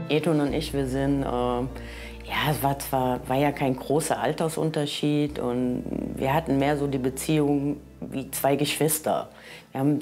Edun und ich, wir sind, ja, war ja kein großer Altersunterschied und wir hatten mehr so die Beziehung wie zwei Geschwister. Wir haben